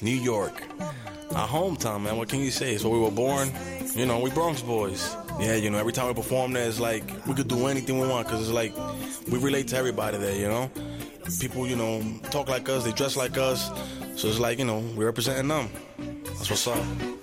New York. Our hometown, man. What can you say? It's where we were born. You know, we Bronx boys. Yeah, you know, every time we perform there, it's like we could do anything we want because it's like we relate to everybody there, you know? People, you know, talk like us, they dress like us. So it's like, you know, we're representing them. That's what's up.